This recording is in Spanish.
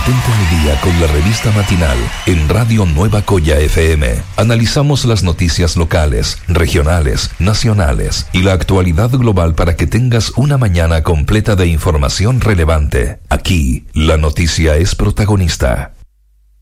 Mantente al día con la revista matinal en Radio Nueva Coya FM. Analizamos las noticias locales, regionales, nacionales y la actualidad global para que tengas una mañana completa de información relevante. Aquí, la noticia es protagonista.